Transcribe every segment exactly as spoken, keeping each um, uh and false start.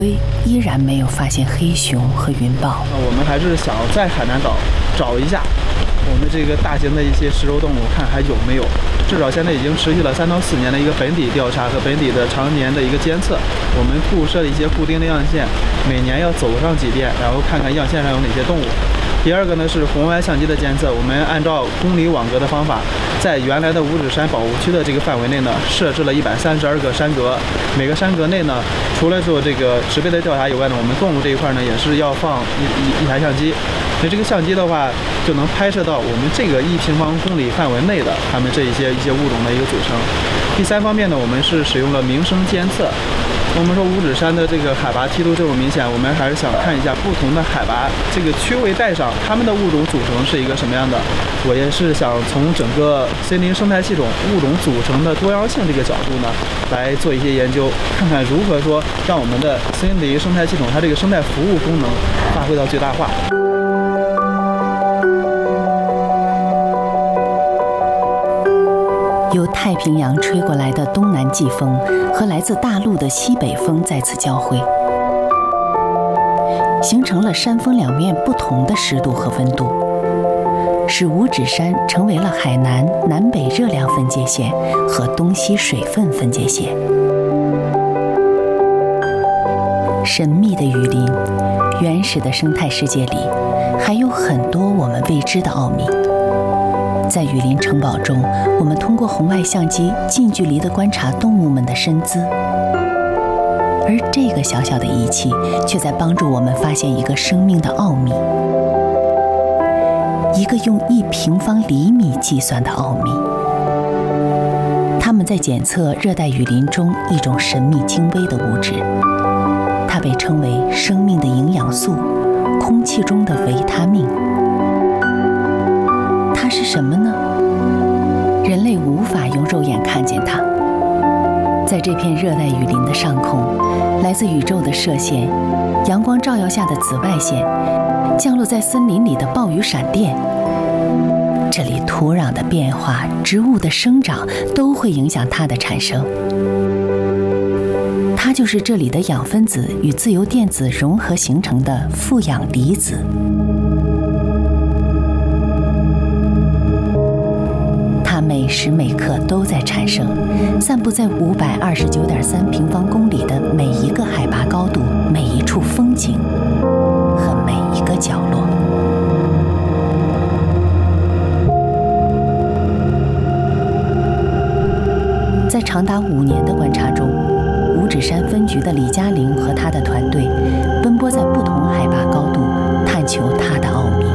依然没有发现黑熊和云豹。 我们还是想在海南岛找一下我们这个大型的一些食肉动物，看还有没有。至少现在已经持续了三到四年的一个本底调查和本底的常年的一个监测。我们布设了一些固定的样线，每年要走上几遍，然后看看样线上有哪些动物。第二个呢是红外相机的监测，我们按照公里网格的方法，在原来的五指山保护区的这个范围内呢，设置了一百三十二个山格。每个山格内呢，除了做这个植被的调查以外呢，我们动物这一块呢也是要放一一一台相机。那这个相机的话，就能拍摄到我们这个一平方公里范围内的它们这一些一些物种的一个组成。第三方面呢，我们是使用了鸣声监测。我们说五指山的这个海拔梯度这么明显，我们还是想看一下不同的海拔这个区位带上它们的物种组成是一个什么样的。我也是想从整个森林生态系统物种组成的多样性这个角度呢，来做一些研究，看看如何说让我们的森林生态系统它这个生态服务功能发挥到最大化。 由太平洋吹过来的东南季风和来自大陆的西北风在此交汇，形成了山峰两面不同的湿度和温度，使五指山成为了海南南北热量分界线和东西水分分界线。神秘的雨林，原始的生态世界里，还有很多我们未知的奥秘。在雨林城堡中，我们通过红外相机近距离地观察动物们的身姿，而这个小小的仪器却在帮助我们发现一个生命的奥秘，一个用一平方厘米计算的奥秘。它们在检测热带雨林中一种神秘精微的物质，它被称为生命的营养素，空气中的维他命。它是什么呢？人类无法用肉眼看见它。在这片热带雨林的上空，来自宇宙的射线，阳光照耀下的紫外线，降落在森林里的暴雨闪电，这里土壤的变化、植物的生长都会影响它的产生。它就是这里的氧分子与自由电子融合形成的负氧离子。每时每刻都在产生，散布在五百二十九点三平方公里的每一个海拔高度、每一处风景和每一个角落。在长达五年的观察中，五指山分局的李嘉玲和他的团队奔波在不同海拔高度，探求它的奥秘。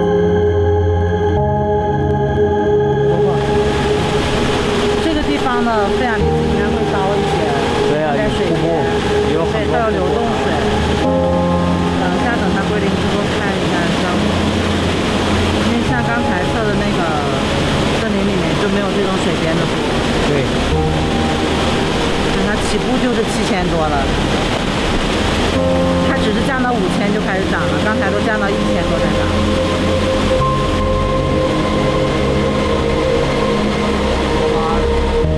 呢，负氧离子应该会高一些， 对啊， 在水边， 也有对，它有流动水。等一下，等它归零之后看一下效果。因为像刚才测的那个森林里面就没有这种水边的多。 对。 它起步就是七千多了，它只是降到五千就开始涨了，刚才都降到一千多。